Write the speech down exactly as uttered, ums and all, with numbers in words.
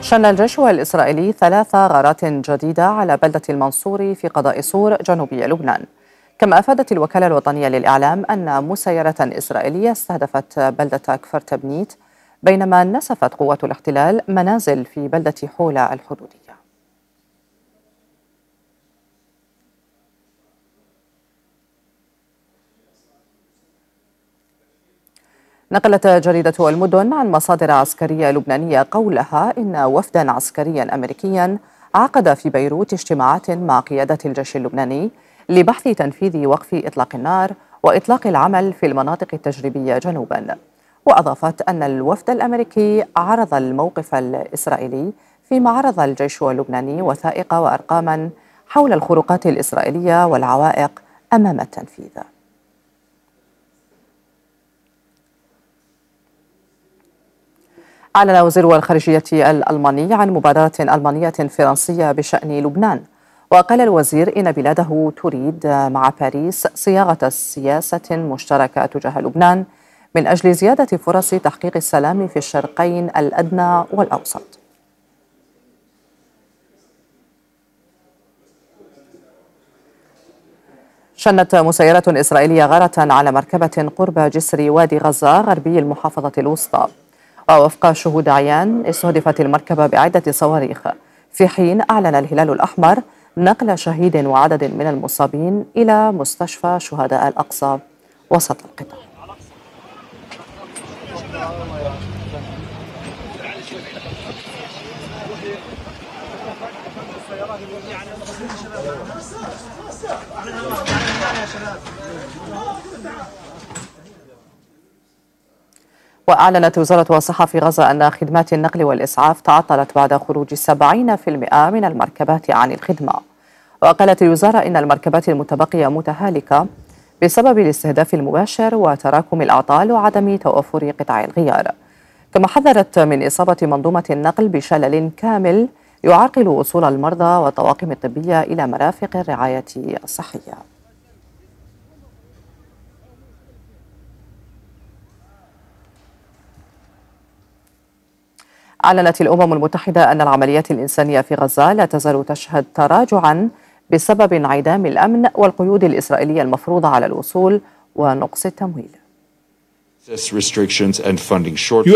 شن الجيش الإسرائيلي ثلاث غارات جديدة على بلدة المنصوري في قضاء صور جنوبي لبنان. كما أفادت الوكالة الوطنية للإعلام أن مسيرة إسرائيلية استهدفت بلدة كفر تبنيت، بينما نسفت قوات الاحتلال منازل في بلدة حولة الحدودية. نقلت جريدة المدن عن مصادر عسكرية لبنانية قولها إن وفدا عسكريا أمريكيا عقد في بيروت اجتماعات مع قيادة الجيش اللبناني لبحث تنفيذ وقف إطلاق النار وإطلاق العمل في المناطق التجريبية جنوبا. وأضافت أن الوفد الأمريكي عرض الموقف الإسرائيلي، فيما عرض الجيش اللبناني وثائق وأرقاما حول الخروقات الإسرائيلية والعوائق أمام التنفيذ. أعلن وزير الخارجية الألماني عن مبادرة ألمانية فرنسية بشأن لبنان. وقال الوزير إن بلاده تريد مع باريس صياغة سياسة مشتركة تجاه لبنان من أجل زيادة فرص تحقيق السلام في الشرقين الأدنى والأوسط. شنت مسيرة إسرائيلية غارة على مركبة قرب جسر وادي غزة غربي المحافظة الوسطى. ووفق شهود عيان استهدفت المركبة بعدة صواريخ، في حين أعلن الهلال الأحمر نقل شهيد وعدد من المصابين إلى مستشفى شهداء الأقصى وسط القطاع. وأعلنت وزارة الصحة في غزة أن خدمات النقل والإسعاف تعطلت بعد خروج سبعين بالمئة من المركبات عن الخدمة. وقالت الوزارة إن المركبات المتبقية متهالكة بسبب الاستهداف المباشر وتراكم الأعطال وعدم توفر قطع الغيار. كما حذرت من إصابة منظومة النقل بشلل كامل يعرقل وصول المرضى والطواقم الطبية إلى مرافق الرعاية الصحية. أعلنت الأمم المتحدة أن العمليات الإنسانية في غزة لا تزال تشهد تراجعاً بسبب انعدام الأمن والقيود الإسرائيلية المفروضة على الوصول ونقص التمويل.